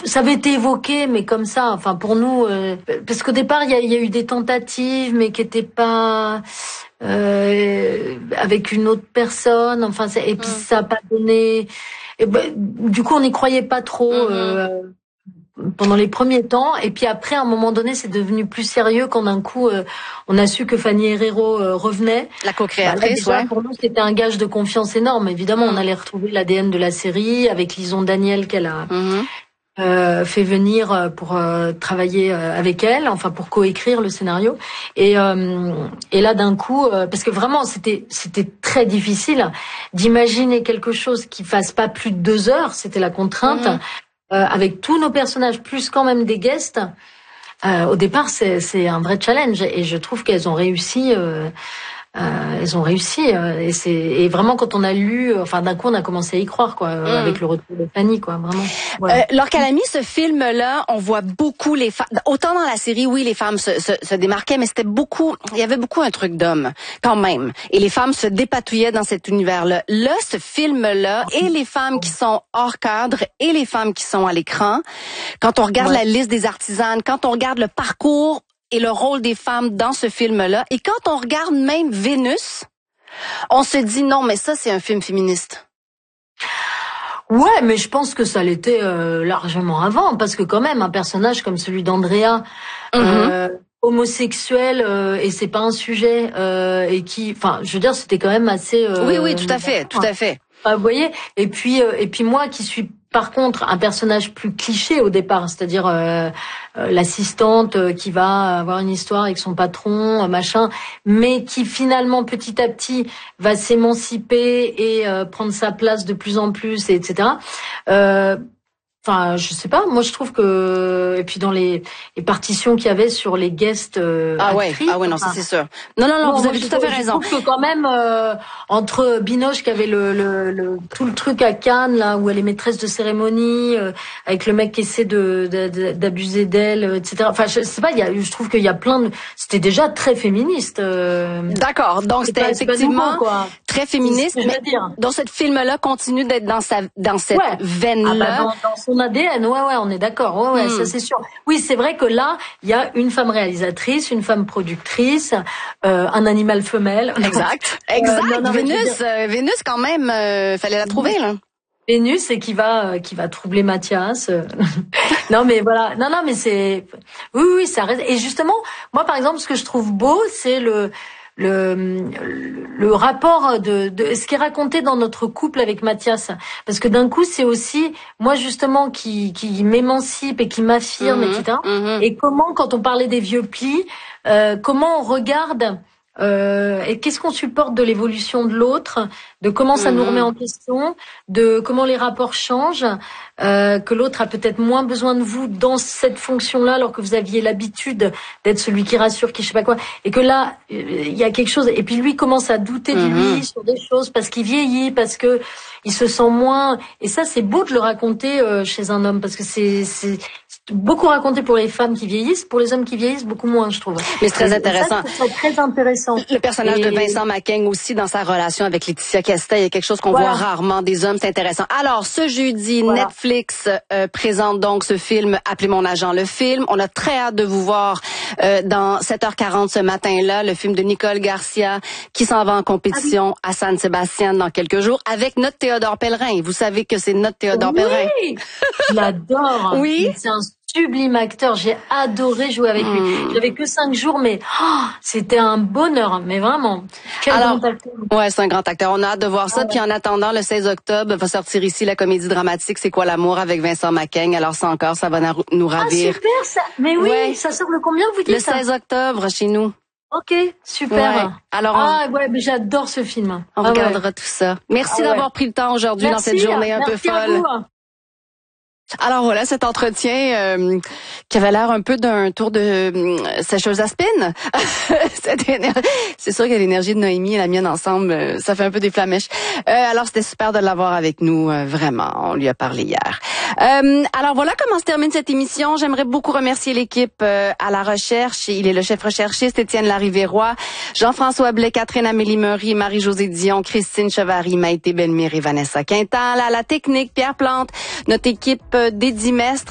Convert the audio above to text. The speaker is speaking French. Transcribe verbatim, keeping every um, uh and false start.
ça avait été évoqué, mais comme ça, enfin pour nous, euh, parce qu'au départ il y a, y a eu des tentatives, mais qui étaient pas euh, avec une autre personne. Enfin, et puis mmh. ça a pas donné. Et ben, du coup, on n'y croyait pas trop. Mmh. Euh, pendant les premiers temps, et puis après, à un moment donné, c'est devenu plus sérieux quand d'un coup, euh, on a su que Fanny Herrero euh, revenait. La co-créatrice, bah, là, déjà, ouais. Pour nous, c'était un gage de confiance énorme. Évidemment, mmh. on allait retrouver l'A D N de la série avec Lison Daniel qu'elle a mmh. euh, fait venir pour euh, travailler euh, avec elle, enfin pour coécrire le scénario. Et euh, et là, d'un coup, euh, parce que vraiment, c'était c'était très difficile d'imaginer quelque chose qui fasse pas plus de deux heures. C'était la contrainte. Mmh. Euh, avec tous nos personnages, plus quand même des guests, euh, au départ, c'est, c'est un vrai challenge. Et je trouve qu'elles ont réussi. Euh, euh, elles ont réussi. Euh, et c'est et vraiment quand on a lu, enfin d'un coup, on a commencé à y croire, quoi, euh, mmh. avec le retour de Fanny, quoi, vraiment. Voilà. Euh, Lorsqu'elle a mis ce film-là, on voit beaucoup les femmes. Autant dans la série, oui, les femmes se, se, se démarquaient, mais c'était beaucoup. Il y avait beaucoup un truc d'homme, quand même. Et les femmes se dépatouillaient dans cet univers-là. Là, ce film-là, et les femmes qui sont hors cadre, et les femmes qui sont à l'écran. Quand on regarde ouais. la liste des artisanes, quand on regarde le parcours et le rôle des femmes dans ce film-là, et quand on regarde même Vénus, on se dit non, mais ça, c'est un film féministe. Ouais, mais je pense que ça l'était euh, largement avant, parce que quand même, un personnage comme celui d'Andrea, mm-hmm. euh, homosexuel, euh, et c'est pas un sujet, euh, et qui, enfin, je veux dire, c'était quand même assez... Euh, oui, oui, tout à fait, tout à fait. Vous voyez, et puis, euh, et puis moi qui suis par contre un personnage plus cliché au départ, c'est-à-dire euh, euh, l'assistante euh, qui va avoir une histoire avec son patron, euh, machin, mais qui finalement petit à petit va s'émanciper et euh, prendre sa place de plus en plus, et etc. Euh, Enfin, je sais pas. Moi, je trouve que et puis dans les, les partitions qu'il y avait sur les guests euh, ah ouais, actrices, ah ouais, non, enfin, ça c'est sûr. Non, non, non, bon, vous avez je, tout à fait je raison. Je trouve que quand même euh, entre Binoche qui avait le, le, le tout le truc à Cannes là où elle est maîtresse de cérémonie, euh, avec le mec qui essaie de, de, de d'abuser d'elle, et cetera. Enfin, je sais pas. Il y a, je trouve qu'il y a plein de. C'était déjà très féministe. Euh, D'accord. Donc c'était effectivement nouveau, très féministe. Mais dire. Donc cette film-là continue d'être dans sa dans cette ouais. veine-là. Ah bah dans, dans son A D N, ouais, ouais, on est d'accord, ouais, ouais, mmh. ça c'est sûr. Oui, c'est vrai que là, il y a une femme réalisatrice, une femme productrice, euh, un animal femelle. Exact, exact. Euh, non, non, Vénus, euh, Vénus quand même, euh, fallait la trouver là. Vénus et qui va euh, qui va troubler Mathias. non mais voilà, non non mais c'est, oui oui ça reste. Et justement, moi par exemple, ce que je trouve beau, c'est le le le rapport de, de ce qui est raconté dans notre couple avec Mathias, parce que d'un coup c'est aussi moi justement qui qui m'émancipe et qui m'affirme, mmh, et cetera. Mmh. Et comment quand on parlait des vieux plis, euh, comment on regarde euh, et qu'est-ce qu'on supporte de l'évolution de l'autre, de comment ça mmh. nous remet en question, de comment les rapports changent, euh, que l'autre a peut-être moins besoin de vous dans cette fonction-là, alors que vous aviez l'habitude d'être celui qui rassure, qui je sais pas quoi, et que là il y a quelque chose, et puis lui commence à douter mmh. de lui sur des choses parce qu'il vieillit, parce que il se sent moins, et ça c'est beau de le raconter euh, chez un homme, parce que c'est c'est beaucoup raconté pour les femmes qui vieillissent, pour les hommes qui vieillissent beaucoup moins, je trouve. Mais c'est très et, intéressant. Et ça, c'est très intéressant. Le personnage et... de Vincent Macaigne aussi dans sa relation avec Laetitia Casta, il y a quelque chose qu'on voilà. voit rarement des hommes, c'est intéressant. Alors, ce jeudi, voilà. Netflix euh, présente donc ce film Appelez mon agent, le film. On a très hâte de vous voir euh, dans sept heures quarante ce matin-là, le film de Nicole Garcia qui s'en va en compétition ah, oui. à San Sebastian dans quelques jours avec notre Théodore Pellerin. Vous savez que c'est notre Théodore oui. Pellerin. Je l'adore. Oui. C'est un sublime acteur, j'ai adoré jouer avec lui. Mmh. J'avais que cinq jours, mais oh, c'était un bonheur, mais vraiment. Quel Alors, grand acteur. Ouais, c'est un grand acteur. On a hâte de voir ça. Ah, ouais. Puis en attendant, le seize octobre, va sortir ici la comédie dramatique C'est quoi l'amour avec Vincent Macaigne. Alors ça encore, ça va nous ravir. Ah super, ça. Mais oui, ouais. ça sort le combien vous dites? Le seize octobre chez nous. Ok, super. Ouais. Alors, ah ouais, mais j'adore ce film. On ah, regardera ouais. tout ça. Merci ah, d'avoir ouais. pris le temps aujourd'hui dans cette journée un Merci peu folle. Alors voilà cet entretien euh, qui avait l'air un peu d'un tour de euh, sécheuse à spin. C'est sûr que l'énergie de Noémie et la mienne ensemble, euh, ça fait un peu des flamèches. Euh, alors c'était super de l'avoir avec nous, euh, vraiment. On lui a parlé hier. Euh, alors voilà comment se termine cette émission. J'aimerais beaucoup remercier l'équipe euh, à la recherche. Il est le chef recherchiste Étienne Larivéroy, Jean-François Blais, Catherine Amélie Meury, Marie-Josée Dion, Christine Chevary, Maïté Belmire et Vanessa Quintal. À la technique, Pierre Plante, notre équipe des dix mestres.